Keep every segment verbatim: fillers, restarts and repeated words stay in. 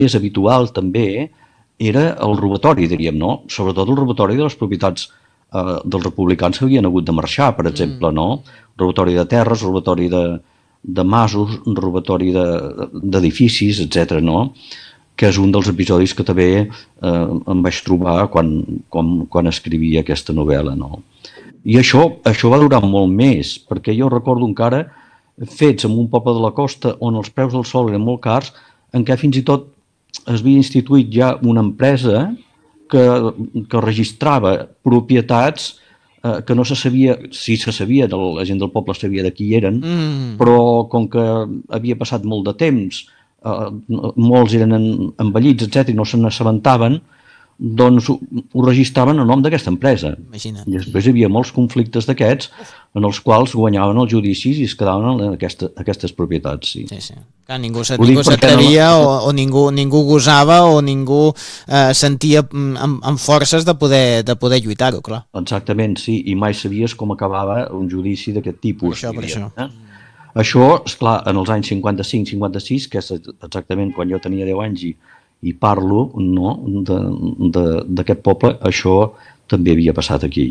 més habitual també era el robatori, diríem, no? Sobretot el robatori de les propietats eh, dels republicans que havien hagut de marxar, per exemple, no? Robatori de terres, robatori de, de masos, robatori d'edificis, de, etcètera, no? Que és un dels episodis que també eh, em vaig trobar quan, quan, quan escrivia aquesta novel·la, no? I això, això va durar molt més, perquè jo recordo encara fets en un poble de la costa on els preus del sol eren molt cars, en què fins i tot es havia instituït ja una empresa que, que registrava propietats eh, que no se sabia, si se sabia, la gent del poble sabia de qui eren, mm. però com que havia passat molt de temps, eh, molts eren envellits, etcètera, i no se n'assabentaven, doncs ho, ho registraven a nom d'aquesta empresa. Imagina't. I després hi havia molts conflictes d'aquests en els quals guanyaven els judicis i es quedaven en aquesta, aquestes propietats. Sí, sí. sí. Clar, ningú s'atrevia no... o, o ningú, ningú gosava o ningú eh, sentia amb, amb forces de poder, de poder lluitar-ho, clar. Exactament, sí, i mai sabies com acabava un judici d'aquest tipus. Per això, per això. Eh? Això, esclar, en els anys cinquanta-cinc cinquanta-sis, que és exactament quan jo tenia deu anys i i parlo no, d'aquest poble, això també havia passat aquí.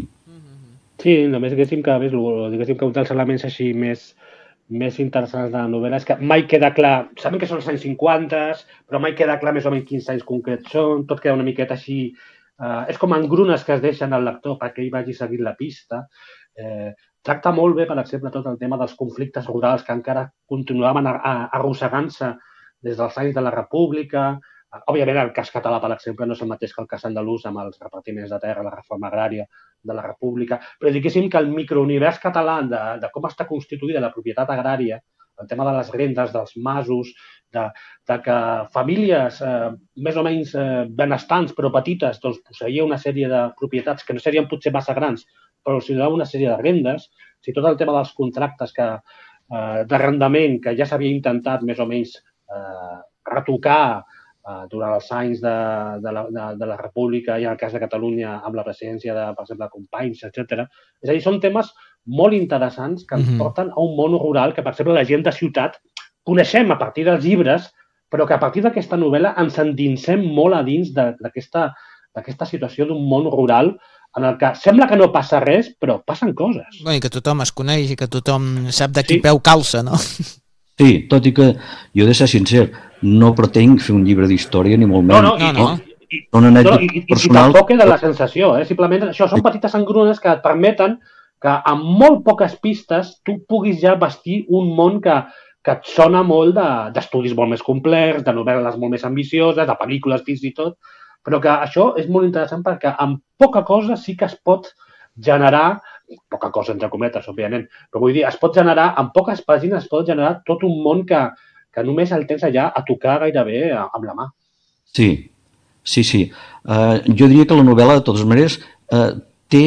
Sí, només diguéssim que, ves, diguéssim que un dels elements així més, més interessants de la novel·la és que mai queda clar, sabem que són els anys cinquanta, però mai queda clar més o menys quins anys concrets són, tot queda una miqueta així, eh, és com engrunes que es deixen al lector perquè ell vagi seguint la pista. Eh, tracta molt bé, per exemple, tot el tema dels conflictes rurals que encara continuaven arrossegant-se des dels anys de la República. Òbviament, el cas català, per exemple, no és el mateix que el cas andalús amb els repartiments de terra, la reforma agrària de la República, però diguéssim que el microunivers català de, de com està constituïda la propietat agrària, el tema de les rendes, dels masos, de, de que famílies eh, més o menys eh, benestants però petites doncs, posseïa una sèrie de propietats que no serien potser massa grans, però els donava una sèrie de rendes, o sigui, tot el tema dels contractes que, eh, d'arrendament que ja s'havia intentat més o menys eh, retocar durant els anys de, de, la, de, de la República i en el cas de Catalunya amb la presidència de, per exemple, Companys, etcètera. És a dir, són temes molt interessants que ens mm-hmm. porten a un món rural que, per exemple, la gent de ciutat coneixem a partir dels llibres, però que a partir d'aquesta novel·la ens endinsem molt a dins d'aquesta situació d'un món rural en el que sembla que no passa res, però passen coses. Bueno, i que tothom es coneix i que tothom sap de qui sí. peu calça, no? Sí, tot i que jo he de ser sincer, no pretenc fer un llibre d'història ni molt menys. No, no, no. I, i, no, no, i, i, i tampoc queda la sensació, eh? Simplement això són petites engrunes que et permeten que amb molt poques pistes tu puguis ja vestir un món que, que et sona molt d'estudis molt més complexos, de novel·les molt més ambicioses, de pel·lícules fins i tot, però que això és molt interessant perquè amb poca cosa sí que es pot generar, poca cosa entre cometes, òbviament, però vull dir, es pot generar, en poques pàgines es pot generar tot un món que, que només el tens allà a tocar gairebé amb la mà. Sí, sí, sí. Uh, jo diria que la novel·la, de totes maneres, uh, té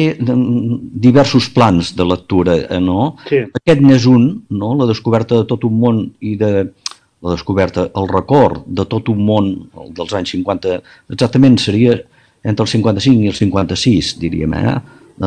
diversos plans de lectura, eh, no? Sí. Aquest n'és un, no? La descoberta de tot un món i de la descoberta, el record de tot un món dels anys cinquanta, exactament seria entre el cinquanta-cinc i el cinquanta-sis, diríem, eh?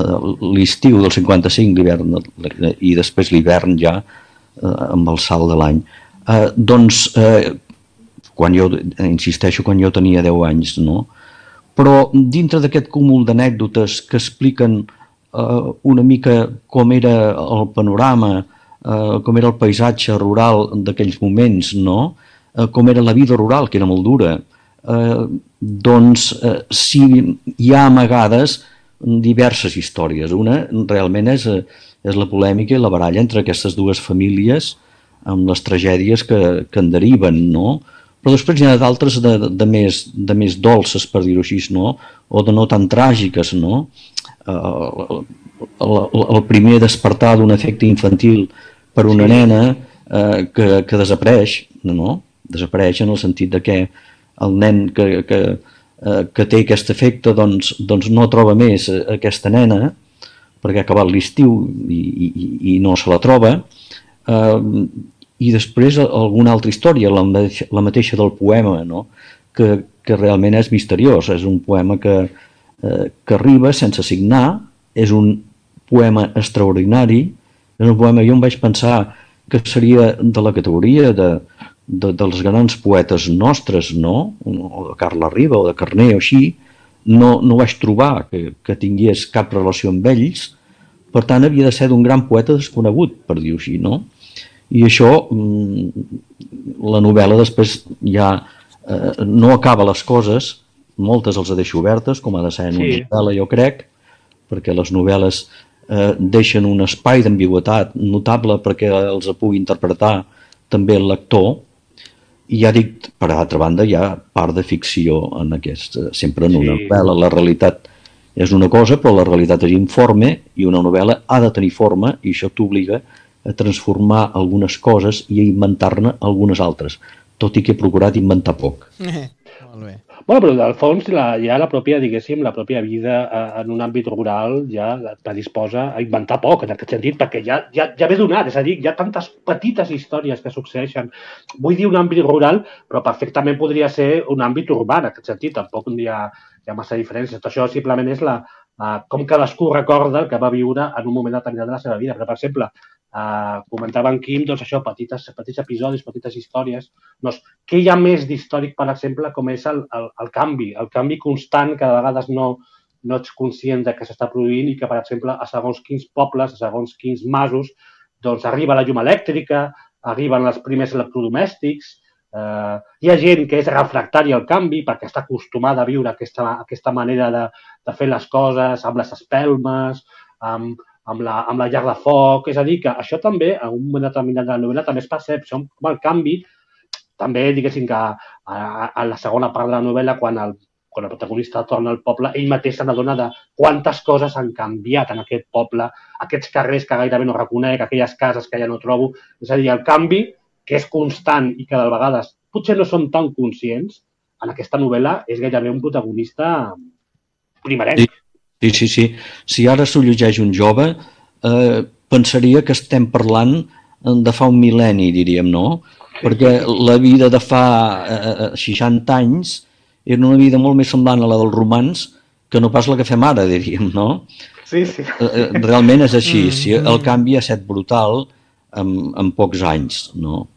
L'estiu del cinquanta-cinc, l'hivern, i després l'hivern ja eh, amb el salt de l'any. Eh, doncs, eh, quan jo, insisteixo, quan jo tenia deu anys, no? Però dintre d'aquest cúmul d'anècdotes que expliquen eh, una mica com era el panorama, eh, com era el paisatge rural d'aquells moments, no? Eh, com era la vida rural, que era molt dura, eh, doncs eh, sí, hi ha amagades diverses històries. Una realment és, és la polèmica i la baralla entre aquestes dues famílies amb les tragèdies que, que en deriven, no? Però després hi ha d'altres de, de, més, de més dolces, per dir-ho així, no? O de no tan tràgiques, no? El, el, el primer despertar d'un efecte infantil per una nena eh, que, que desapareix, no? Desapareix en el sentit de que el nen que, que que té aquest efecte doncs, doncs no troba més aquesta nena perquè ha acabat l'estiu i, i, i no se la troba, eh, i després alguna altra història, la, la mateixa del poema, no? que, que realment és misteriós, és un poema que, eh, que arriba sense signar, és un poema extraordinari, és un poema, jo em vaig pensar que seria de la categoria de, de, dels grans poetes nostres, no? O de Carles Riba o de Carner o així, no, no vaig trobar que, que tingués cap relació amb ells, per tant havia de ser d'un gran poeta desconegut, per dir-ho així, no? I això, la novel·la després ja eh, no acaba les coses, moltes els deixo obertes, com ha de ser en una sí. novel·la, jo crec, perquè les novel·les eh, deixen un espai d'ambigüitat notable perquè els pugui interpretar també el lector, i ja dic, per altra banda, hi ha part de ficció en aquesta, sempre en una sí. novel·la. La realitat és una cosa, però la realitat és informe i una novel·la ha de tenir forma i això t'obliga a transformar algunes coses i a inventar-ne algunes altres, tot i que he procurat inventar poc. Eh, molt bé. Bueno, però al fons la, ja la pròpia, diguéssim, la pròpia vida eh, en un àmbit rural ja la disposa a inventar poc en aquest sentit, perquè ja, ja, ja ve donat, és a dir, hi ha tantes petites històries que succeeixen. Vull dir un àmbit rural, però perfectament podria ser un àmbit urbà en aquest sentit, tampoc hi ha, hi ha massa diferències. Això simplement és la, la, com cadascú recorda el que va viure en un moment determinat de la seva vida. Però, per exemple, Uh, comentava en Quim, doncs això, petites, petits episodis, petites històries. Doncs, què hi ha més d'històric, per exemple, com és el, el, el canvi, el canvi constant que de vegades no, no ets conscient de que s'està produint i que, per exemple, a segons quins pobles, a segons quins masos, doncs arriba la llum elèctrica, arriben els primers electrodomèstics, uh, hi ha gent que és refractària al canvi perquè està acostumada a viure aquesta, aquesta manera de, de fer les coses amb les espelmes, amb amb la, amb la llar de foc, és a dir, que això també, en un moment determinat de la novel·la, també es percep, com el canvi, també, diguéssim, que a, a, a la segona part de la novel·la, quan el, quan el protagonista torna al poble, ell mateix se n'adona de quantes coses han canviat en aquest poble, aquests carrers que gairebé no reconec, aquelles cases que ja no trobo, és a dir, el canvi, que és constant i que de vegades potser no som tan conscients, en aquesta novel·la és gairebé un protagonista primerenc. Sí. Sí, sí, sí. Si ara s'ho llegeix un jove, eh, pensaria que estem parlant de fa un mil·lenni, diríem, no? Perquè la vida de fa eh, seixanta anys era una vida molt més semblant a la dels romans que no pas la que fem ara, diríem, no? Sí, sí. Eh, realment és així. Si el canvi ha estat brutal en, en pocs anys, no?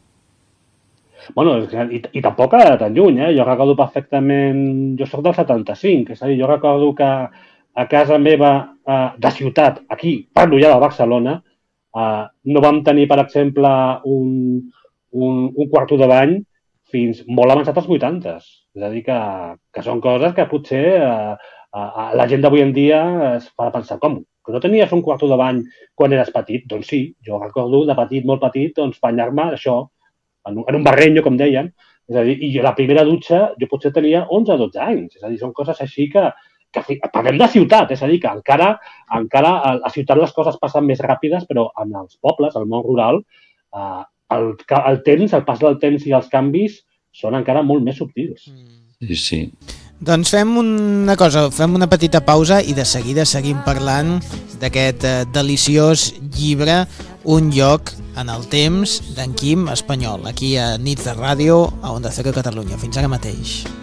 Bueno, i, i tampoc era tan lluny, eh? Jo recordo perfectament... Jo soc del setanta-cinc, és a dir, jo recordo que a casa meva eh, de ciutat, aquí, parlo ja de Barcelona, eh, no vam tenir, per exemple, un, un, un quarto de bany fins molt avançat als vuitantes. És a dir, que, que són coses que potser eh, eh, la gent d'avui en dia es fa pensar, com? Que no tenies un quarto de bany quan eres petit? Doncs sí, jo recordo de petit, molt petit, doncs banyar-me això, en un, en un barrenyo, com deien. És a dir, i la primera dutxa jo potser tenia onze o dotze anys. És a dir, són coses així que que parlem de ciutat, és a dir, que encara, encara a la ciutat les coses passen més ràpides, però en els pobles, al món rural, eh, el, el temps, el pas del temps i els canvis són encara molt més subtils. Sí, sí. Doncs fem una cosa, fem una petita pausa i de seguida seguim parlant d'aquest eh, deliciós llibre Un lloc en el temps d'en Quim Espanyol, aquí a Nits de Ràdio, a Onda Cero Catalunya. Fins ara mateix.